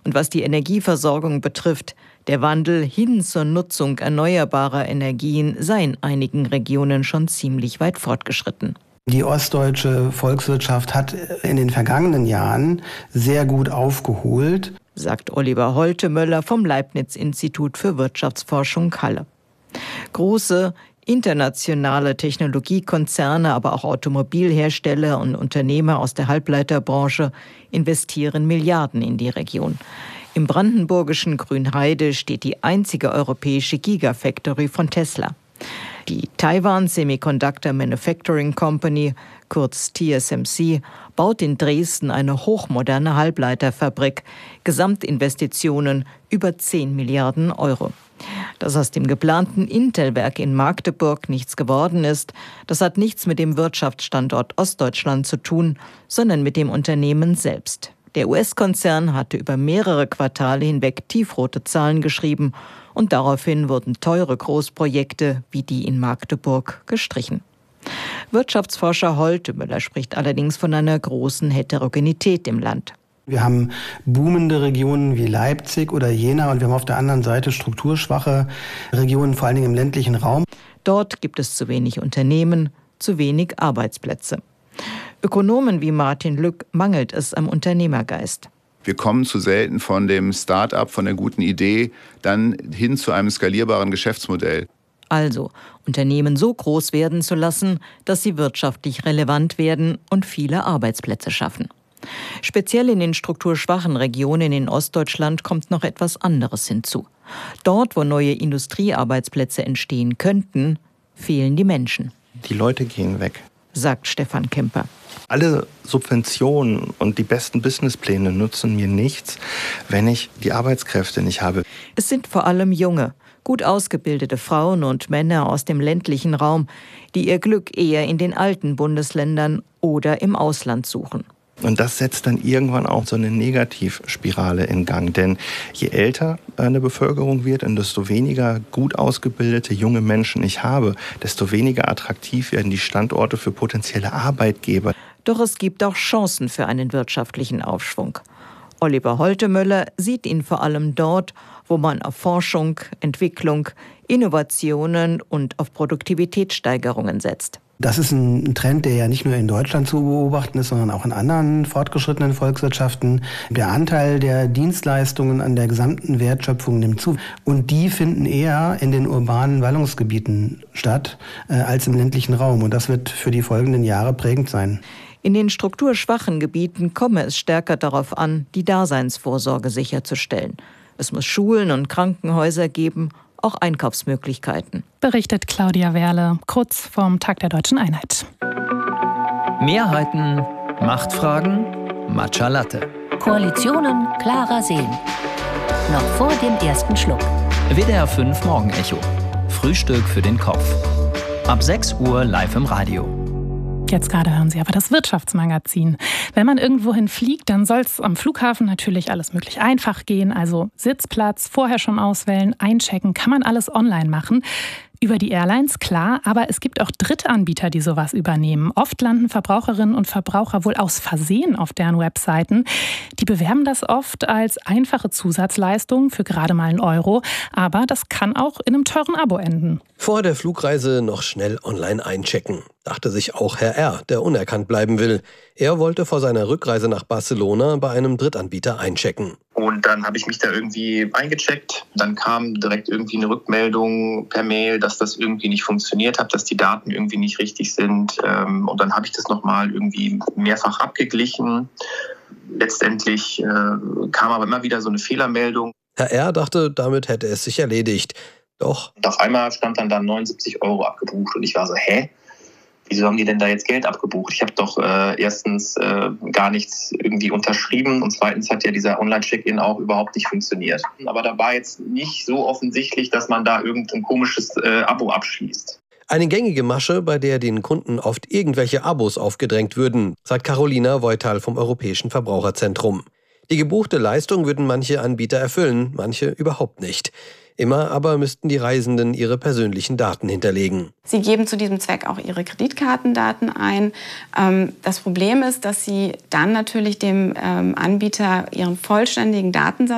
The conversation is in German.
Und was die Energieversorgung betrifft, der Wandel hin zur Nutzung erneuerbarer Energien sei in einigen Regionen schon ziemlich weit fortgeschritten. Die ostdeutsche Volkswirtschaft hat in den vergangenen Jahren sehr gut aufgeholt, sagt Oliver Holtemöller vom Leibniz-Institut für Wirtschaftsforschung Halle. Große internationale Technologiekonzerne, aber auch Automobilhersteller und Unternehmer aus der Halbleiterbranche investieren Milliarden in die Region. Im brandenburgischen Grünheide steht die einzige europäische Gigafactory von Tesla. Die Taiwan Semiconductor Manufacturing Company, kurz TSMC, baut in Dresden eine hochmoderne Halbleiterfabrik. Gesamtinvestitionen über 10 Milliarden Euro. Dass aus dem geplanten Intel-Werk in Magdeburg nichts geworden ist, das hat nichts mit dem Wirtschaftsstandort Ostdeutschland zu tun, sondern mit dem Unternehmen selbst. Der US-Konzern hatte über mehrere Quartale hinweg tiefrote Zahlen geschrieben und daraufhin wurden teure Großprojekte wie die in Magdeburg gestrichen. Wirtschaftsforscher Holtemöller spricht allerdings von einer großen Heterogenität im Land. Wir haben boomende Regionen wie Leipzig oder Jena und wir haben auf der anderen Seite strukturschwache Regionen, vor allen Dingen im ländlichen Raum. Dort gibt es zu wenig Unternehmen, zu wenig Arbeitsplätze. Ökonomen wie Martin Lück mangelt es am Unternehmergeist. Wir kommen zu selten von dem Start-up, von der guten Idee, dann hin zu einem skalierbaren Geschäftsmodell. Also Unternehmen so groß werden zu lassen, dass sie wirtschaftlich relevant werden und viele Arbeitsplätze schaffen. Speziell in den strukturschwachen Regionen in Ostdeutschland kommt noch etwas anderes hinzu. Dort, wo neue Industriearbeitsplätze entstehen könnten, fehlen die Menschen. Die Leute gehen weg, sagt Stefan Kemper. Alle Subventionen und die besten Businesspläne nutzen mir nichts, wenn ich die Arbeitskräfte nicht habe. Es sind vor allem junge, gut ausgebildete Frauen und Männer aus dem ländlichen Raum, die ihr Glück eher in den alten Bundesländern oder im Ausland suchen. Und das setzt dann irgendwann auch so eine Negativspirale in Gang. Denn je älter eine Bevölkerung wird und desto weniger gut ausgebildete junge Menschen ich habe, desto weniger attraktiv werden die Standorte für potenzielle Arbeitgeber. Doch es gibt auch Chancen für einen wirtschaftlichen Aufschwung. Oliver Holtemöller sieht ihn vor allem dort, wo man auf Forschung, Entwicklung, Innovationen und auf Produktivitätssteigerungen setzt. Das ist ein Trend, der ja nicht nur in Deutschland zu beobachten ist, sondern auch in anderen fortgeschrittenen Volkswirtschaften. Der Anteil der Dienstleistungen an der gesamten Wertschöpfung nimmt zu. Und die finden eher in den urbanen Ballungsgebieten statt als im ländlichen Raum. Und das wird für die folgenden Jahre prägend sein. In den strukturschwachen Gebieten komme es stärker darauf an, die Daseinsvorsorge sicherzustellen. Es muss Schulen und Krankenhäuser geben, auch Einkaufsmöglichkeiten. Berichtet Claudia Werle, kurz vorm Tag der Deutschen Einheit. Mehrheiten, Machtfragen, Matcha Latte. Koalitionen klarer sehen. Noch vor dem ersten Schluck. WDR 5 Morgenecho. Frühstück für den Kopf. Ab 6 Uhr live im Radio. Jetzt gerade hören Sie aber das Wirtschaftsmagazin. Wenn man irgendwohin fliegt, dann soll es am Flughafen natürlich alles möglich einfach gehen. Also Sitzplatz, vorher schon auswählen, einchecken, kann man alles online machen. Über die Airlines, klar, aber es gibt auch Drittanbieter, die sowas übernehmen. Oft landen Verbraucherinnen und Verbraucher wohl aus Versehen auf deren Webseiten. Die bewerben das oft als einfache Zusatzleistung für gerade mal €1, aber das kann auch in einem teuren Abo enden. Vor der Flugreise noch schnell online einchecken, dachte sich auch Herr R., der unerkannt bleiben will. Er wollte vor seiner Rückreise nach Barcelona bei einem Drittanbieter einchecken. Und dann habe ich mich da irgendwie eingecheckt. Dann kam direkt irgendwie eine Rückmeldung per Mail, dass das irgendwie nicht funktioniert hat, dass die Daten irgendwie nicht richtig sind. Und dann habe ich das nochmal irgendwie mehrfach abgeglichen. Letztendlich kam aber immer wieder so eine Fehlermeldung. Herr R. dachte, damit hätte es sich erledigt. Doch. Und auf einmal stand dann da 79 € abgebucht. Und ich war so, wieso haben die denn da jetzt Geld abgebucht? Ich habe doch erstens gar nichts irgendwie unterschrieben und zweitens hat ja dieser Online-Check-In auch überhaupt nicht funktioniert. Aber da war jetzt nicht so offensichtlich, dass man da irgendein komisches Abo abschließt. Eine gängige Masche, bei der den Kunden oft irgendwelche Abos aufgedrängt würden, sagt Carolina Voital vom Europäischen Verbraucherzentrum. Die gebuchte Leistung würden manche Anbieter erfüllen, manche überhaupt nicht. Immer aber müssten die Reisenden ihre persönlichen Daten hinterlegen. Sie geben zu diesem Zweck auch ihre Kreditkartendaten ein. Das Problem ist, dass sie dann natürlich dem Anbieter ihren vollständigen Datensatz